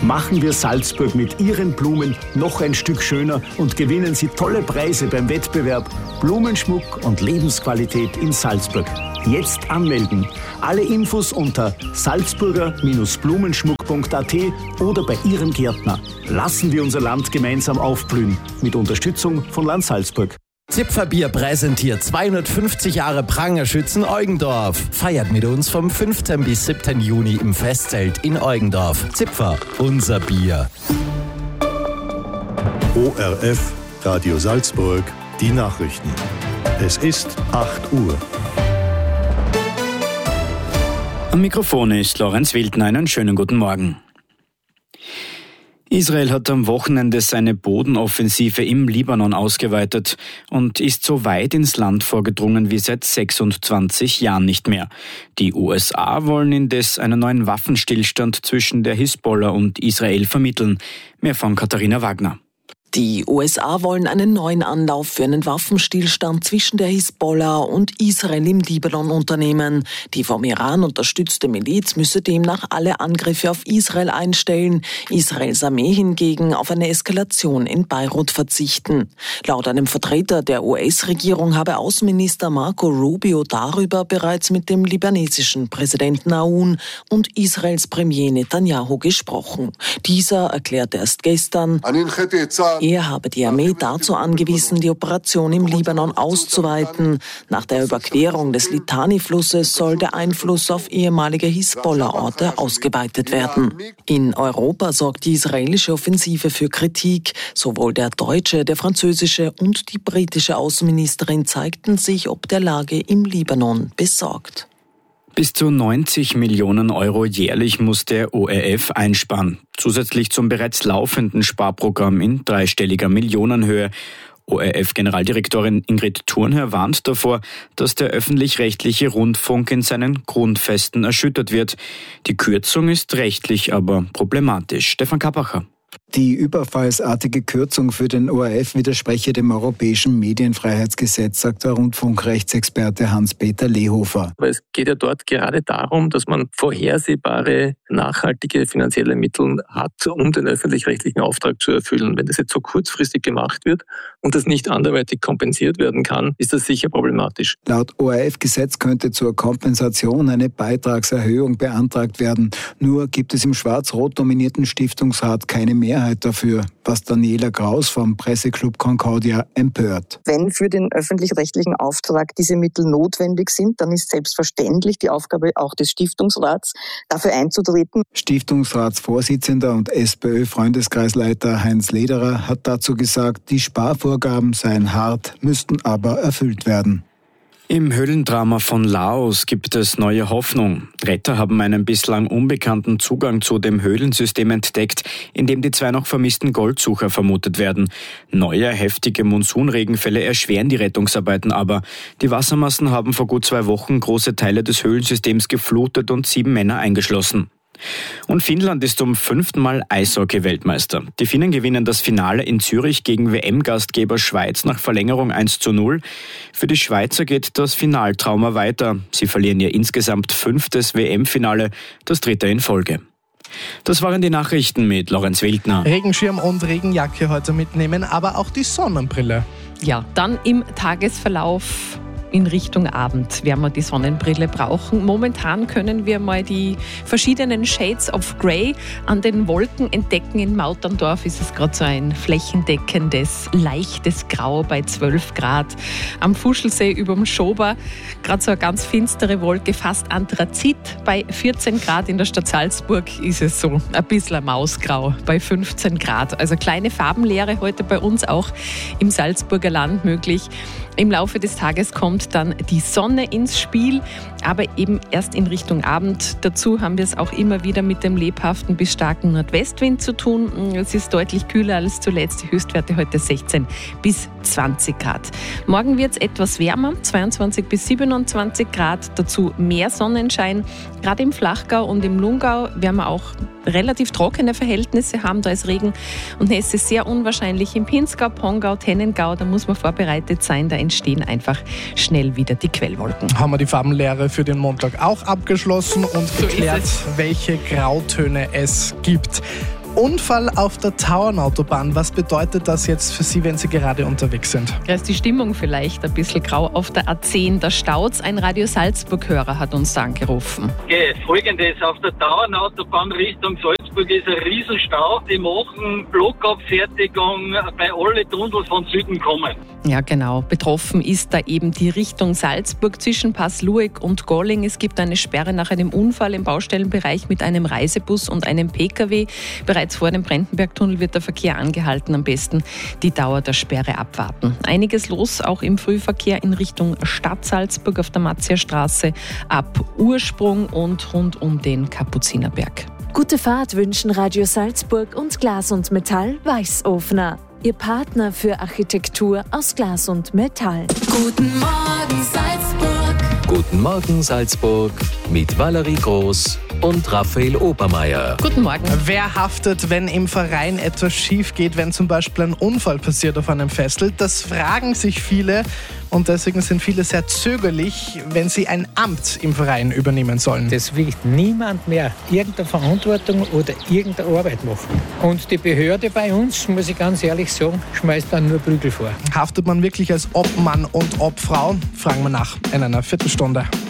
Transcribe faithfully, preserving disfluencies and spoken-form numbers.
Machen wir Salzburg mit Ihren Blumen noch ein Stück schöner und gewinnen Sie tolle Preise beim Wettbewerb Blumenschmuck und Lebensqualität in Salzburg. Jetzt anmelden. Alle Infos unter salzburger Blumenschmuck punkt a t oder bei Ihrem Gärtner. Lassen wir unser Land gemeinsam aufblühen. Mit Unterstützung von Land Salzburg. Zipferbier präsentiert zweihundertfünfzig Jahre Prangerschützen Eugendorf. Feiert mit uns vom fünften bis siebten Juni im Festzelt in Eugendorf. Zipfer, unser Bier. O R F, Radio Salzburg, die Nachrichten. Es ist acht Uhr. Am Mikrofon ist Lorenz Wildner. Einen schönen guten Morgen. Israel hat am Wochenende seine Bodenoffensive im Libanon ausgeweitet und ist so weit ins Land vorgedrungen wie seit sechsundzwanzig Jahren nicht mehr. Die U S A wollen indes einen neuen Waffenstillstand zwischen der Hisbollah und Israel vermitteln. Mehr von Katharina Wagner. Die U S A wollen einen neuen Anlauf für einen Waffenstillstand zwischen der Hisbollah und Israel im Libanon unternehmen. Die vom Iran unterstützte Miliz müsse demnach alle Angriffe auf Israel einstellen, Israels Armee hingegen auf eine Eskalation in Beirut verzichten. Laut einem Vertreter der U S-Regierung habe Außenminister Marco Rubio darüber bereits mit dem libanesischen Präsidenten Aoun und Israels Premier Netanyahu gesprochen. Dieser erklärte erst gestern, er habe die Armee dazu angewiesen, die Operation im Libanon auszuweiten. Nach der Überquerung des Litani-Flusses soll der Einfluss auf ehemalige Hisbollah-Orte ausgeweitet werden. In Europa sorgt die israelische Offensive für Kritik. Sowohl der deutsche, der französische und die britische Außenministerin zeigten sich ob der Lage im Libanon besorgt. Bis zu neunzig Millionen Euro jährlich muss der O R F einsparen. Zusätzlich zum bereits laufenden Sparprogramm in dreistelliger Millionenhöhe. O R F-Generaldirektorin Ingrid Thurnherr warnt davor, dass der öffentlich-rechtliche Rundfunk in seinen Grundfesten erschüttert wird. Die Kürzung ist rechtlich aber problematisch. Stefan Kappacher. Die überfallsartige Kürzung für den O R F widerspreche dem europäischen Medienfreiheitsgesetz, sagt der Rundfunkrechtsexperte Hans-Peter Lehofer. Aber es geht ja dort gerade darum, dass man vorhersehbare, nachhaltige finanzielle Mittel hat, um den öffentlich-rechtlichen Auftrag zu erfüllen. Wenn das jetzt so kurzfristig gemacht wird und das nicht anderweitig kompensiert werden kann, ist das sicher problematisch. Laut O R F-Gesetz könnte zur Kompensation eine Beitragserhöhung beantragt werden. Nur gibt es im schwarz-rot dominierten Stiftungsrat keine Mehrheit dafür, was Daniela Kraus vom Presseclub Concordia empört. Wenn für den öffentlich-rechtlichen Auftrag diese Mittel notwendig sind, dann ist selbstverständlich die Aufgabe auch des Stiftungsrats, dafür einzutreten. Stiftungsratsvorsitzender und SPÖ-Freundeskreisleiter Heinz Lederer hat dazu gesagt, die Sparvorgaben seien hart, müssten aber erfüllt werden. Im Höhlendrama von Laos gibt es neue Hoffnung. Retter haben einen bislang unbekannten Zugang zu dem Höhlensystem entdeckt, in dem die zwei noch vermissten Goldsucher vermutet werden. Neue, heftige Monsunregenfälle erschweren die Rettungsarbeiten aber. Die Wassermassen haben vor gut zwei Wochen große Teile des Höhlensystems geflutet und sieben Männer eingeschlossen. Und Finnland ist zum fünften Mal Eishockey-Weltmeister. Die Finnen gewinnen das Finale in Zürich gegen W M-Gastgeber Schweiz nach Verlängerung eins zu null. Für die Schweizer geht das Finaltrauma weiter. Sie verlieren ihr insgesamt fünftes W M-Finale, das dritte in Folge. Das waren die Nachrichten mit Lorenz Wildner. Regenschirm und Regenjacke heute mitnehmen, aber auch die Sonnenbrille. Ja, dann im Tagesverlauf in Richtung Abend werden wir die Sonnenbrille brauchen. Momentan können wir mal die verschiedenen Shades of Grey an den Wolken entdecken. In Mauterndorf ist es gerade so ein flächendeckendes, leichtes Grau bei zwölf Grad. Am Fuschelsee überm Schober gerade so eine ganz finstere Wolke, fast Anthrazit bei vierzehn Grad. In der Stadt Salzburg ist es so ein bisschen Mausgrau bei fünfzehn Grad. Also kleine Farbenlehre heute bei uns auch im Salzburger Land möglich. Im Laufe des Tages kommt dann die Sonne ins Spiel, aber eben erst in Richtung Abend. Dazu haben wir es auch immer wieder mit dem lebhaften bis starken Nordwestwind zu tun. Es ist deutlich kühler als zuletzt. Die Höchstwerte heute sechzehn bis zwanzig Grad. Morgen wird es etwas wärmer, zweiundzwanzig bis siebenundzwanzig Grad. Dazu mehr Sonnenschein. Gerade im Flachgau und im Lungau werden wir auch relativ trockene Verhältnisse haben. Da ist Regen und Nässe sehr unwahrscheinlich. Im Pinzgau, Pongau, Tennengau, da muss man vorbereitet sein. Da entstehen einfach schnell wieder die Quellwolken. Haben wir die Farbenlehre für den Montag auch abgeschlossen und geklärt, welche Grautöne es gibt. Unfall auf der Tauernautobahn. Was bedeutet das jetzt für Sie, wenn Sie gerade unterwegs sind? Da ist die Stimmung vielleicht ein bisschen grau auf der A zehn. Da staut's. Ein Radio Salzburg-Hörer hat uns da angerufen. Okay, folgendes. Auf der Tauernautobahn Richtung Salzburg ist ein Riesenstau. Die machen Blockabfertigung bei alle Tunnel von Süden kommen. Ja, genau. Betroffen ist da eben die Richtung Salzburg zwischen Passlueck und Golling. Es gibt eine Sperre nach einem Unfall im Baustellenbereich mit einem Reisebus und einem Pkw. Bereits vor dem Brentenbergtunnel wird der Verkehr angehalten. Am besten die Dauer der Sperre abwarten. Einiges los, auch im Frühverkehr in Richtung Stadt Salzburg auf der Matzierstraße ab Ursprung und rund um den Kapuzinerberg. Gute Fahrt wünschen Radio Salzburg und Glas und Metall Weißofner. Ihr Partner für Architektur aus Glas und Metall. Guten Morgen Salzburg. Guten Morgen Salzburg mit Valerie Groß und Raphael Obermeier. Guten Morgen. Wer haftet, wenn im Verein etwas schief geht, wenn zum Beispiel ein Unfall passiert auf einem Festel? Das fragen sich viele und deswegen sind viele sehr zögerlich, wenn sie ein Amt im Verein übernehmen sollen. Das will niemand mehr irgendeine Verantwortung oder irgendeine Arbeit machen. Und die Behörde bei uns, muss ich ganz ehrlich sagen, schmeißt dann nur Prügel vor. Haftet man wirklich als Obmann und Obfrau? Fragen wir nach in einer Viertelstunde.